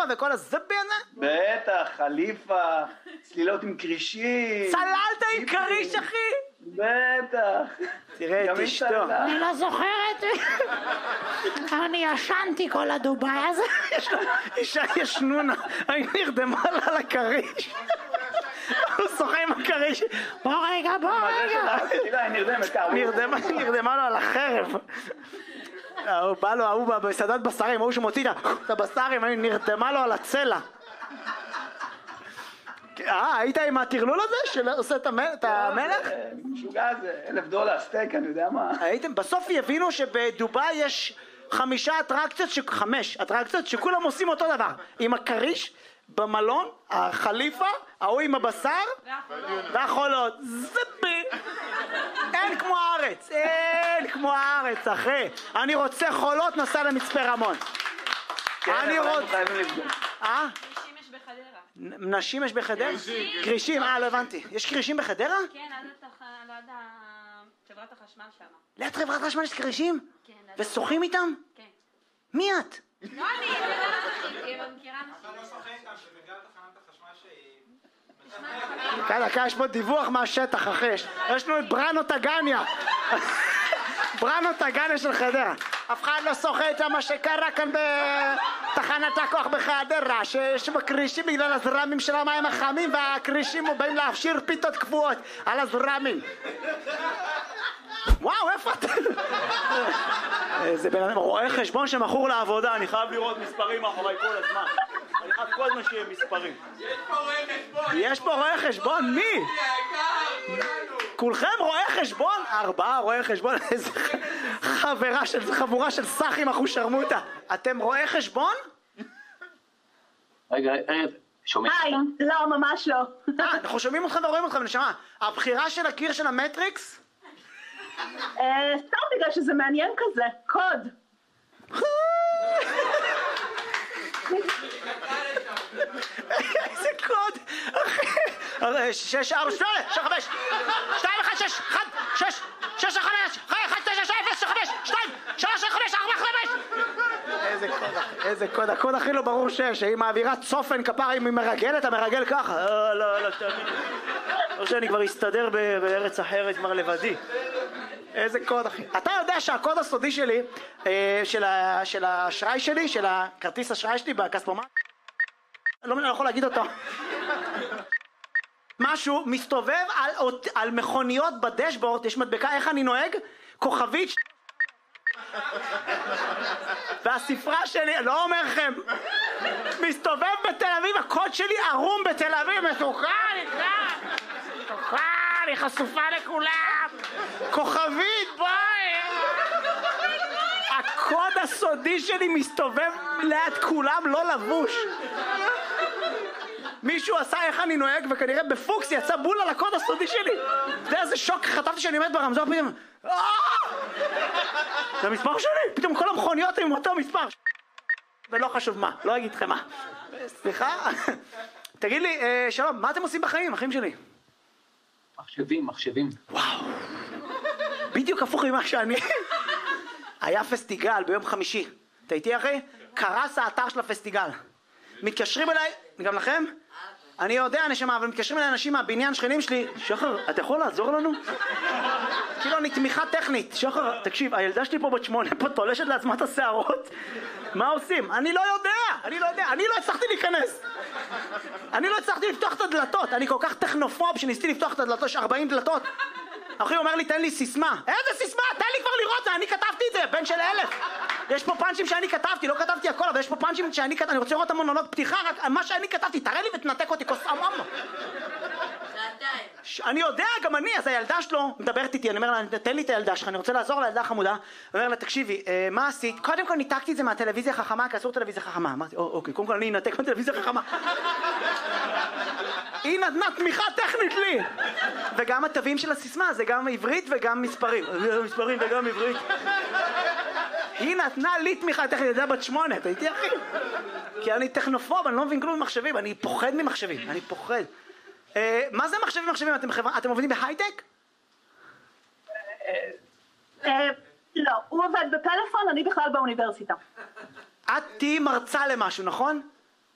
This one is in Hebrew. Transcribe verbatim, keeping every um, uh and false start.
וכל הזבי הזה? בטח, חליפה, צלילות עם קרישים. צללת עם קריש, אחי? בטח. תראה את אשתו. אני לא זוכרת. אני ישנתי כל הדובאי הזה. אישה ישנונה, היא נרדמה לה על הקריש. הוא שוחה עם הקריש. בוא רגע, בוא רגע. תראה, נרדמת ככה. נרדמה לו על החרב. הוא בא לו, ההוא בסעדת בשרים, ההוא שמוציא את הבשרים, נרדמה לו על הצלע. אה, היית עם הטרלול הזה שעושה את המלך? משוגע זה, אלף דולר סטייק, אני יודע מה. הייתם, בסוף יבינו שבדובאי יש חמישה אטרקציות, חמש אטרקציות שכולם עושים אותו דבר. עם הקריש, במלון, החליפה, ההוא עם הבשר והחולות. זבי! אין כמו הארץ, אין כמו הארץ, אחי. אני רוצה חולות, נסע למצפה רמון. אני רוצה... אה? נשים יש בחדרה? קרישים, אה, לא הבנתי. יש קרישים בחדרה? כן, ליד חברת החשמל שם. ליד חברת החשמל יש קרישים? כן. ושוחים איתם? כן. מי את? לא, אני מכירה אנשים. לא שוחים איתם, שבגלל תחנת החשמל שהיא... כאלה, כאלה, יש פה דיווח מהשטח, אחי. יש לנו את בראנו טגניה. בראנו טגניה של חדרה. אף אחד לא שוחה את מה שקרה כאן בתחנת הכוח בחדרה, שיש בקרישים בגלל הזרמים של המים החמים, והקרישים באים להפשיר פיתות קבועות על הזרמים. וואו, איפה אתה? זה בן אדם רואה חשבון שמכור לעבודה, אני חייב לראות מספרים מאחורי כל הזמן. אני חייב כל הזמן שיהיה מספרים. יש פה רואה חשבון! יש פה רואה חשבון? מי? כולכם רואי חשבון? ארבעה רואי חשבון? איזה חברה של, חבורה של סחים אחושרמוטה. אתם רואי חשבון? רגע, רגע, שומעים? היי, לא, ממש לא. אה, אנחנו שומעים אתכם ורואים אתכם, נשמה. הבחירה של הקיר של המטריקס? סתם בגלל שזה מעניין כזה, קוד. איזה קוד? שש, ארבע, שמונה, שש, חמש, שתיים, אחד, שש, אחד, שש, שש, חמש, אחד, תשע, שש, אפס, חמש, שתיים, שלוש, חמש, ארבע, חמש. איזה קוד, איזה קוד, הקוד הכי לא ברור שש, היא מעבירה צופן כפר, היא מרגלת, המרגל ככה. לא, לא, לא, תאמין. לא שאני כבר אסתדר בארץ אחרת כבר לבדי. איזה קוד, אחי. אתה יודע שהקוד הסודי שלי, של האשראי שלי, של הכרטיס אשראי שלי בכספומט, לא יכול להגיד אותו. משהו מסתובב על, על מכוניות בדשבורד, יש מדבקה איך אני נוהג, כוכבית, והספרה שלי, לא אומר לכם, מסתובב בתל אביב, הקוד שלי ערום בתל אביב, מסוכן, מסוכן, היא חשופה לכולם, כוכבית, ביי. הקוד הסודי שלי מסתובב ליד כולם, לא לבוש. מישהו עשה איך אני נוהג, וכנראה בפוקס יצא בול על הקוד הסודי שלי. אתה יודע איזה שוק, חטפתי שאני עומד ברמזור, פתאום זה המספר שלי, פתאום כל המכוניות עם אותו מספר. ולא חשוב מה, לא אגיד לכם מה. סליחה? תגיד לי, שלום, מה אתם עושים בחיים, אחים שלי? מחשבים, מחשבים. וואו, בדיוק הפוך ממה שאני. היה פסטיגל ביום חמישי, אתה איתי אחי? קרס האתר של הפסטיגל. מתקשרים אליי, גם לכם? אני יודע נשמה, אבל מתקשרים אליי אנשים מהבניין שכנים שלי. שחר, אתה יכול לעזור לנו? כאילו אני תמיכה טכנית. שחר, תקשיב, הילדה שלי פה בת שמונה פה תולשת לעצמה את השערות. מה עושים? אני לא יודע, אני לא יודע, אני לא הצלחתי להיכנס. אני לא הצלחתי לפתוח את הדלתות, אני כל כך טכנופוב שניסיתי לפתוח את הדלתות, יש ארבעים דלתות. אחי אומר לי, תן לי סיסמה. איזה סיסמה? תן לי כבר לראות, אני כתבתי את זה, בן של אלף. יש פה פאנצ'ים שאני כתבתי, לא כתבתי הכל, אבל יש פה פאנצ'ים שאני כתבתי, אני רוצה לראות את המונולוג פתיחה, רק מה שאני כתבתי, תראה לי ותנתק אותי, כוס אממה. אני יודע, גם אני, אז הילדה שלו מדברת איתי, אני אומר לה, תן לי את הילדה שלך, אני רוצה לעזור לילדה חמודה. אני אומר לה, תקשיבי, מה עשית? קודם כל ניתקתי את זה מהטלוויזיה החכמה, כי אסור טלוויזיה חכמה. אמרתי, אוקיי, קודם כל אני אנתק מהטלוויזיה החכמה. היא נתנה תמיכה טכנית לי. וגם התווים של הסיסמה, זה גם עברית וגם מספרים. מספרים וגם עברית. היא נתנה לי תמיכה טכנית, זה בת שמונה, אתה איתי אחי? כי אני טכנופוב, אני לא מבין כלום ממחשבים, אני פוחד ממחשבים, אני פוחד. מה זה מחשבים מחשבים? אתם עובדים בהייטק? לא, הוא עובד בפלאפון, אני בכלל באוניברסיטה. את תהי מרצה למשהו, נכון?